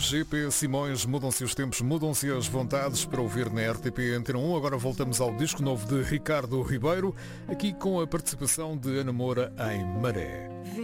GP Simões, mudam-se os tempos, mudam-se as vontades para ouvir na RTP Antena 1. Agora voltamos ao disco novo de Ricardo Ribeiro, aqui com a participação de Ana Moura em Maré.